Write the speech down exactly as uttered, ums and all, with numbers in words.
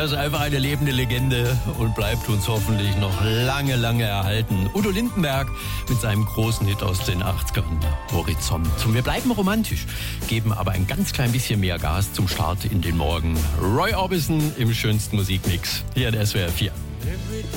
ist einfach eine lebende Legende und bleibt uns hoffentlich noch lange, lange erhalten. Udo Lindenberg mit seinem großen Hit aus den achtzigern, Horizont. Und wir bleiben romantisch, geben aber ein ganz klein bisschen mehr Gas zum Start in den Morgen. Roy Orbison im schönsten Musikmix hier in S W R vier.